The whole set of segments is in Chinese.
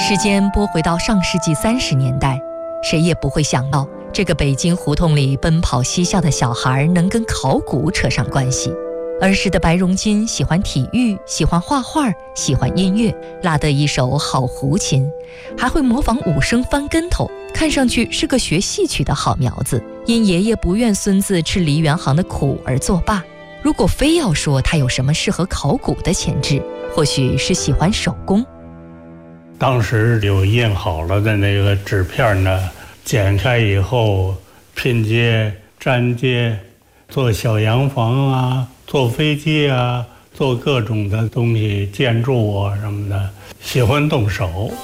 时间拨回到上世纪30年代，谁也不会想到这个北京胡同里奔跑嬉笑的小孩能跟考古扯上关系。儿时的白荣金喜欢体育，喜欢画画，喜欢音乐，拉得一手好胡琴，还会模仿武生翻跟头，看上去是个学戏曲的好苗子。因爷爷不愿孙子吃梨园行的苦而作罢。如果非要说他有什么适合考古的潜质，或许是喜欢手工。 当时有印好了的那个纸片呢，剪开以后拼接、粘接，做小洋房啊，做飞机啊，做各种的东西，建筑啊什么的，喜欢动手。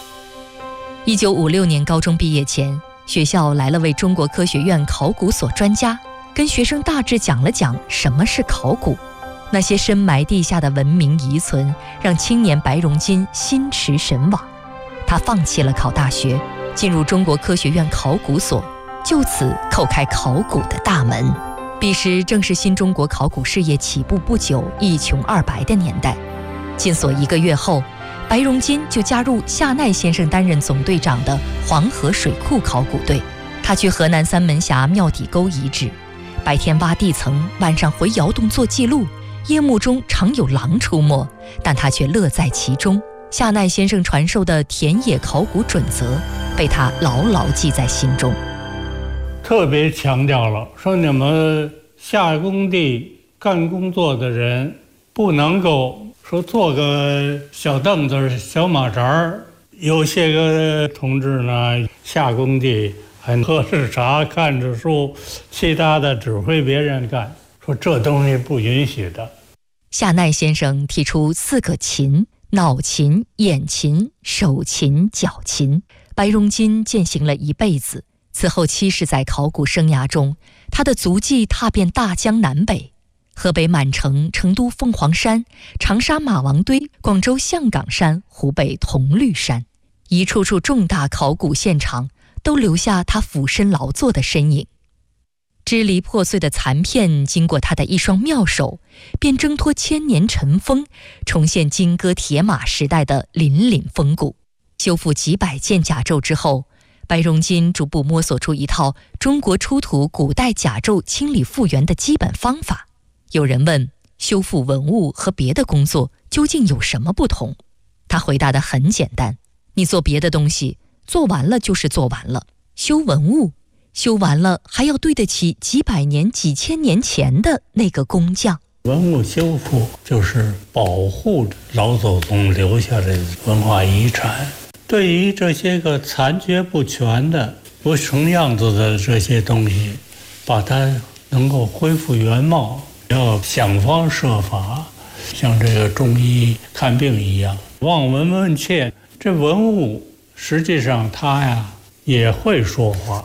1956年高中毕业前，学校来了位中国科学院考古所专家，跟学生大致讲了讲什么是考古。那些深埋地下的文明遗存，让青年白荣金心驰神往。他放弃了考大学，进入中国科学院考古所，就此叩开考古的大门。彼时正是新中国考古事业起步不久、一穷二白的年代。进所1个月后，白荣金就加入夏奈先生担任总队长的黄河水库考古队。他去河南三门峡庙底沟遗址，白天挖地层，晚上回窑洞做记录。夜幕中常有狼出没，但他却乐在其中。夏奈先生传授的田野考古准则被他牢牢记在心中， 特别强调了说，你们下工地干工作的人不能够说坐个小凳子、小马扎。有些个同志呢，下工地还喝着茶、看着书，其他的指挥别人干，说这东西不允许的。 夏奈先生提出4个勤：脑勤、眼勤、手勤、脚勤。白荣金践行了一辈子。此后70载考古生涯中，他的足迹踏遍大江南北，河北满城、成都凤凰山、长沙马王堆、广州象岗山、湖北铜绿山，一处处重大考古现场都留下他俯身劳作的身影。支离破碎的残片经过他的一双妙手，便挣脱千年尘封，重现金戈铁马时代的凛凛风骨。修复几百件甲胄之后，白荣金逐步摸索出一套中国出土古代甲胄清理复原的基本方法。有人问，修复文物和别的工作究竟有什么不同？他回答得很简单，你做别的东西，做完了就是做完了，修文物，修完了还要对得起几百年、几千年前的那个工匠。 文物修复就是保护老祖宗留下的文化遗产。对于这些个残缺不全的、不成样子的这些东西，把它能够恢复原貌，要想方设法，像这个中医看病一样，望闻问切。这文物实际上它呀也会说话。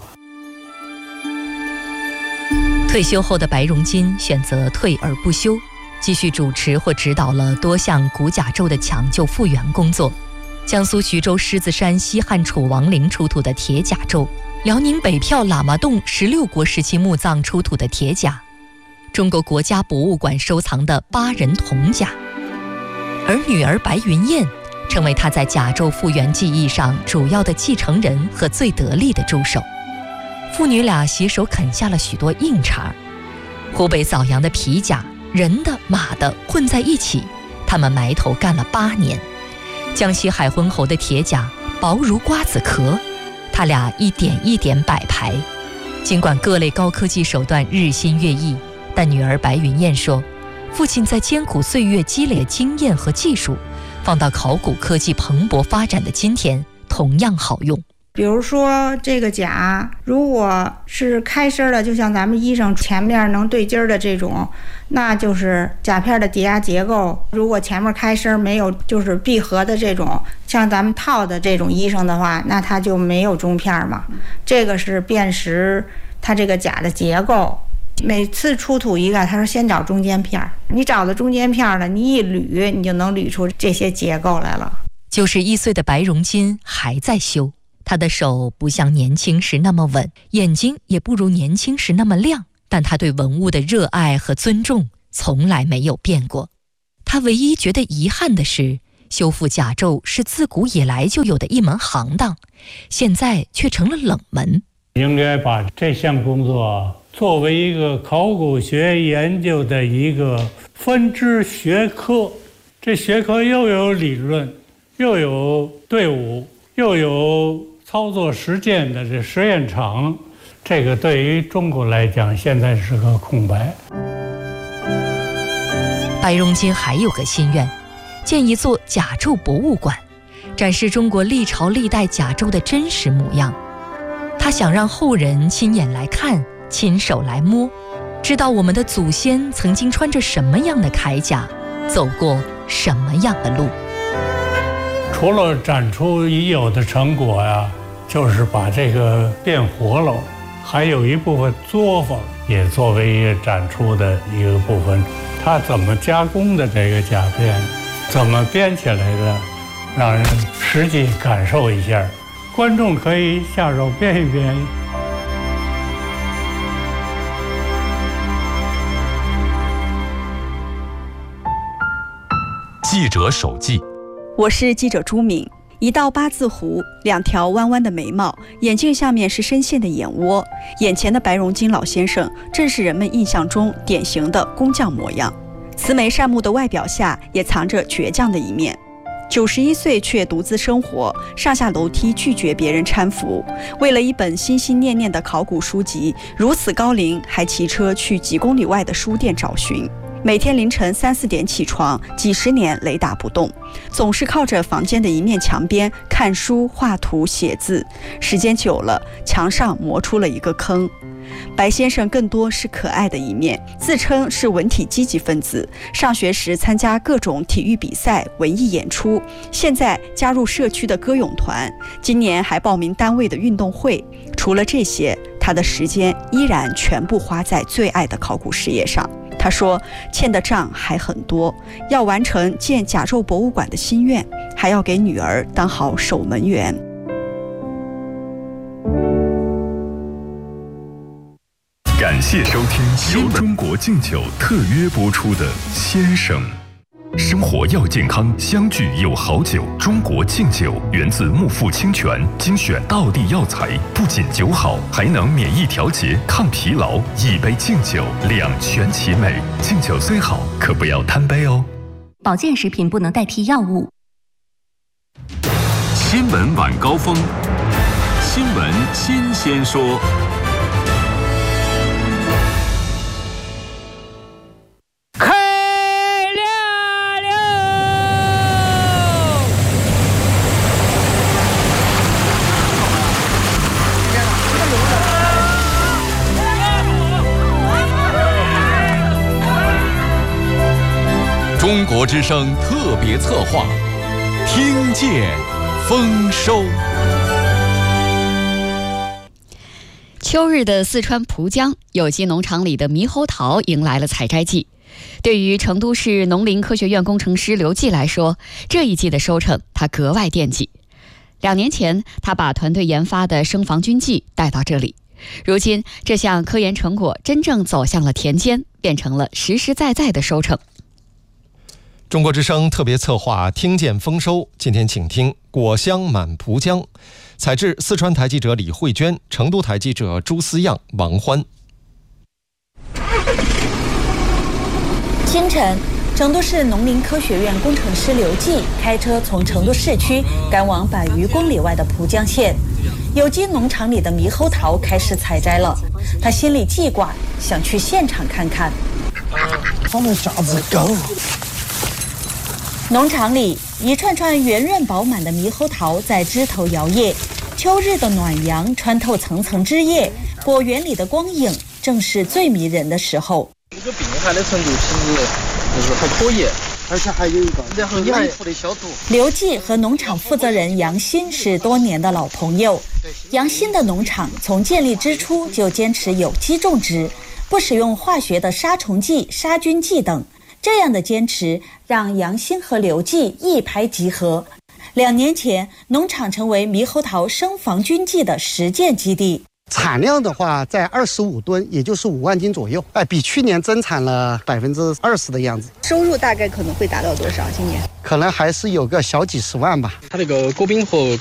退休后的白荣金选择退而不休，继续主持或指导了多项古甲胄的抢救复原工作。江苏徐州狮子山西汉楚王陵出土的铁甲胄，辽宁北票喇嘛洞16国时期墓葬出土的铁甲，中国国家博物馆收藏的8人铜甲。而女儿白云燕成为他在甲胄复原技艺上主要的继承人和最得力的助手。父女俩携手啃下了许多硬茬。湖北枣阳的皮甲，人的、马的混在一起，他们埋头干了8年。江西海昏侯的铁甲薄如瓜子壳，他俩一点一点摆排。尽管各类高科技手段日新月异，但女儿白云燕说，父亲在艰苦岁月积累经验和技术，放到考古科技蓬勃发展的今天，同样好用。 比如说这个甲如果是开身的，就像咱们衣裳前面能对襟的这种，那就是甲片的叠压结构。如果前面开身没有就是闭合的这种，像咱们套的这种衣裳的话，那它就没有中片嘛。这个是辨识它这个甲的结构。每次出土一个，他说先找中间片，你找到中间片了，你一捋，你就能捋出这些结构来了。 91岁的白荣金还在修，他的手不像年轻时那么稳，眼睛也不如年轻时那么亮，但他对文物的热爱和尊重从来没有变过。他唯一觉得遗憾的是， 修复甲胄是自古以来就有的一门行当，现在却成了冷门。 应该把这项工作作为一个考古学研究的一个分支学科，这学科又有理论，又有队伍，又有操作实践的这实验场，这个对于中国来讲现在是个空白。 白荣金还有个心愿，建一座甲胄博物馆，展示中国历朝历代甲胄的真实模样。他想让后人亲眼来看，亲手来摸，知道我们的祖先曾经穿着什么样的铠甲，走过什么样的路。 除了展出已有的成果呀，就是把这个变活了，还有一部分作坊也作为一个展出的一个部分。它怎么加工的这个甲片，怎么编起来的，让人实际感受一下。观众可以下手编一编。 记者手记， 我是记者朱敏。一道八字胡，2条弯弯的眉毛，眼镜下面是深陷的眼窝。眼前的白荣金老先生，正是人们印象中典型的工匠模样。慈眉善目的外表下，也藏着倔强的一面。91岁却独自生活，上下楼梯拒绝别人搀扶。为了一本心心念念的考古书籍，如此高龄还骑车去几公里外的书店找寻。每天凌晨3、4点起床，几十年雷打不动，总是靠着房间的一面墙边看书、画图、写字。时间久了，墙上磨出了一个坑。白先生更多是可爱的一面，自称是文体积极分子，上学时参加各种体育比赛、文艺演出，现在加入社区的歌咏团，今年还报名单位的运动会。除了这些，他的时间依然全部花在最爱的考古事业上。他说，欠的账还很多，要完成建甲胄博物馆的心愿，还要给女儿当好守门员。 感谢收听由中国敬酒特约播出的《先生》。生活要健康，相聚有好酒。中国敬酒源自木富清泉，精选道地药材，不仅酒好，还能免疫调节、抗疲劳。一杯敬酒，两全其美。敬酒虽好，可不要贪杯哦。 保健食品不能代替药物。 新闻晚高峰，新闻新鲜说。中国之声特别策划，听见丰收。 秋日的四川蒲江有机农场里的猕猴桃迎来了采摘季。对于成都市农林科学院工程师刘季来说，这一季的收成他格外惦记。2年前，他把团队研发的生防菌剂带到这里，如今这项科研成果真正走向了田间，变成了实实在在的收成。 中国之声特别策划听见丰收，今天请听果香满蒲江，采制四川台记者李慧娟，成都台记者朱思样、王欢。 清晨，成都市农林科学院工程师刘季开车从成都市区赶往100余公里外的蒲江县，有机农场里的猕猴桃开始采摘了。他心里记挂，想去现场看看。 放的啥子高？ 农场里一串串圆润饱满的猕猴桃在枝头摇曳，秋日的暖阳穿透层层枝叶，果园里的光影正是最迷人的时候。 这个病害的程度其实就是还可以，而且还有一个然后有一副的消毒。 刘季和农场负责人杨鑫是多年的老朋友。杨鑫的农场从建立之初就坚持有机种植，不使用化学的杀虫剂、杀菌剂等。这样的坚持让杨鑫和刘季一拍即合。2年前，农场成为猕猴桃生防菌剂的实践基地。 产量的话在25吨，也就是5万斤左右，比去年增产了20%的样子。 收入大概可能会达到多少？今年可能还是有个小几十万吧。 它这个锅冰后